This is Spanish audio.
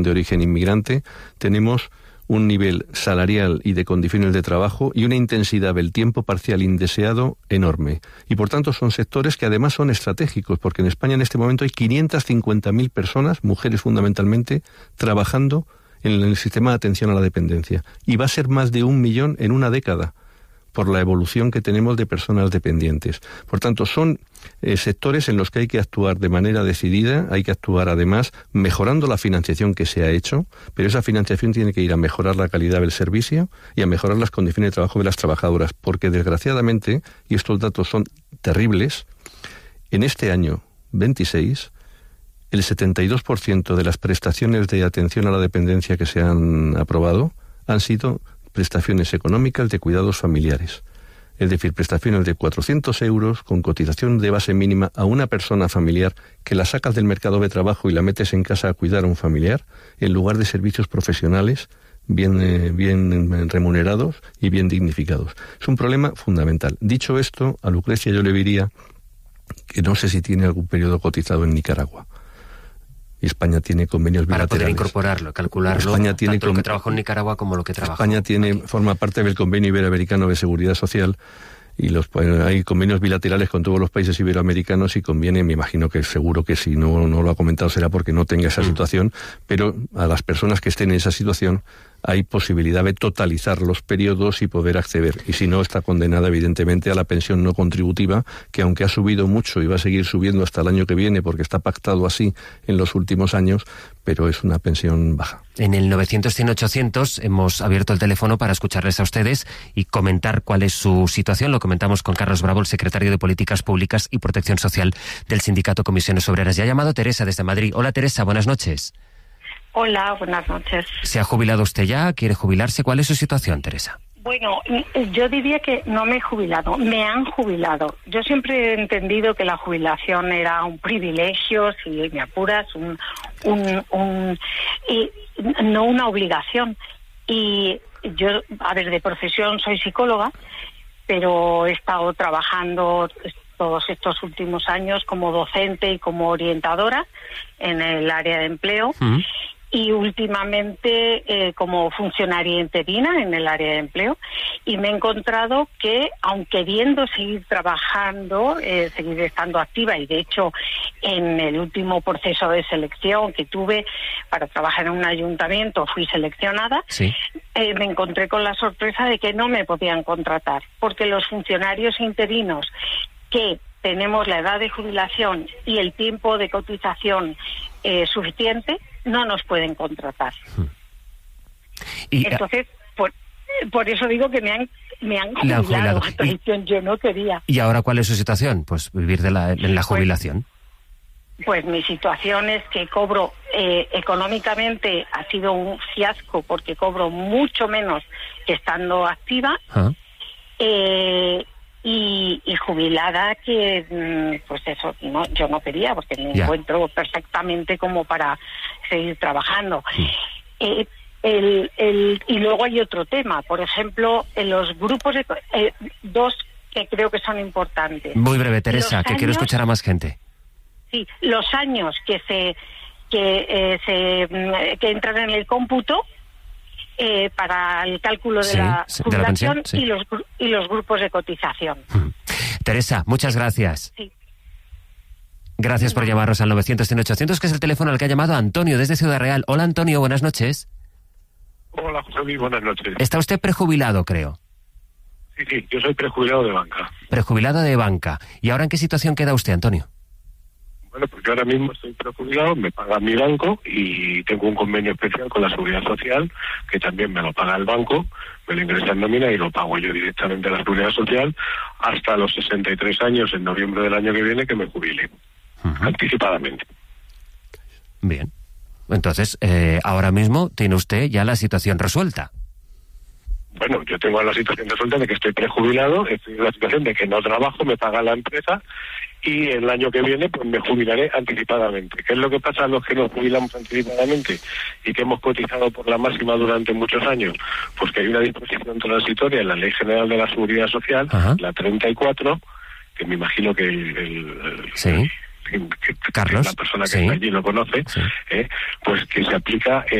de origen inmigrante, tenemos un nivel salarial y de condiciones de trabajo y una intensidad del tiempo parcial indeseado enorme. Y por tanto son sectores que además son estratégicos, porque en España en este momento hay 550.000 personas, mujeres fundamentalmente, trabajando en el sistema de atención a la dependencia. Y va a ser más de 1 millón en una década, por la evolución que tenemos de personas dependientes. Por tanto, son sectores en los que hay que actuar de manera decidida, hay que actuar además mejorando la financiación que se ha hecho, pero esa financiación tiene que ir a mejorar la calidad del servicio y a mejorar las condiciones de trabajo de las trabajadoras, porque desgraciadamente, y estos datos son terribles, en este año 26, el 72% de las prestaciones de atención a la dependencia que se han aprobado han sido prestaciones económicas de cuidados familiares. Es decir, prestaciones de 400 euros con cotización de base mínima a una persona familiar que la sacas del mercado de trabajo y la metes en casa a cuidar a un familiar, en lugar de servicios profesionales bien remunerados y bien dignificados. Es un problema fundamental. Dicho esto, a Lucrecia yo le diría que no sé si tiene algún periodo cotizado en Nicaragua. Y España tiene convenios bilaterales. Para poder incorporarlo, calcularlo, España tiene tanto lo que trabajó en Nicaragua como lo que trabajó España forma parte del Convenio Iberoamericano de Seguridad Social y hay convenios bilaterales con todos los países iberoamericanos y conviene, me imagino que seguro que si no lo ha comentado será porque no tenga esa situación, pero a las personas que estén en esa situación hay posibilidad de totalizar los periodos y poder acceder. Y si no, está condenada evidentemente a la pensión no contributiva, que aunque ha subido mucho y va a seguir subiendo hasta el año que viene, porque está pactado así en los últimos años, pero es una pensión baja. En el 900-100-800 hemos abierto el teléfono para escucharles a ustedes y comentar cuál es su situación. Lo comentamos con Carlos Bravo, el secretario de Políticas Públicas y Protección Social del Sindicato Comisiones Obreras. Ya ha llamado Teresa desde Madrid. Hola Teresa, buenas noches. Hola, buenas noches. ¿Se ha jubilado usted ya? ¿Quiere jubilarse? ¿Cuál es su situación, Teresa? Bueno, yo diría que no me he jubilado, me han jubilado. Yo siempre he entendido que la jubilación era un privilegio, si me apuras, no una obligación. Y yo, de profesión soy psicóloga, pero he estado trabajando todos estos últimos años como docente y como orientadora en el área de empleo. Y últimamente como funcionaria interina en el área de empleo, y me he encontrado que, aun queriendo seguir trabajando, seguir estando activa, y de hecho en el último proceso de selección que tuve para trabajar en un ayuntamiento fui seleccionada, sí. Me encontré con la sorpresa de que no me podían contratar, porque los funcionarios interinos que tenemos la edad de jubilación y el tiempo de cotización suficiente, no nos pueden contratar. Entonces, por eso digo que me han jubilado. Yo no quería. ¿Y ahora cuál es su situación? Pues vivir en la jubilación. Pues mi situación es que cobro, económicamente ha sido un fiasco porque cobro mucho menos que estando activa. Y jubilada, que pues eso, no, yo no quería, porque me encuentro perfectamente como para seguir trabajando. Y luego hay otro tema, por ejemplo, en los grupos dos que creo que son importantes. Muy breve, Teresa, que quiero escuchar a más gente. Sí, los años que entran en el cómputo para el cálculo de la jubilación, pensión, sí. y los grupos de cotización. Teresa, muchas gracias. Sí. Gracias por llamarnos al 900-100-800, que es el teléfono al que ha llamado Antonio desde Ciudad Real. Hola Antonio, buenas noches. Hola José Luis, buenas noches. Está usted prejubilado, creo. Sí, yo soy prejubilado de banca. Prejubilado de banca. ¿Y ahora en qué situación queda usted, Antonio? Bueno, pues yo ahora mismo estoy prejubilado, me paga mi banco y tengo un convenio especial con la Seguridad Social, que también me lo paga el banco, me lo ingresa en nómina y lo pago yo directamente a la Seguridad Social hasta los 63 años, en noviembre del año que viene, que me jubile, anticipadamente. Bien. Entonces, ahora mismo tiene usted ya la situación resuelta. Bueno, yo tengo la situación resuelta de que estoy prejubilado, estoy en la situación de que no trabajo, me paga la empresa, y el año que viene pues me jubilaré anticipadamente. ¿Qué es lo que pasa a los que nos jubilamos anticipadamente y que hemos cotizado por la máxima durante muchos años? Pues que hay una disposición transitoria en la Ley General de la Seguridad Social, la 34, que me imagino que que Carlos, la persona que está allí lo conoce, pues que se aplica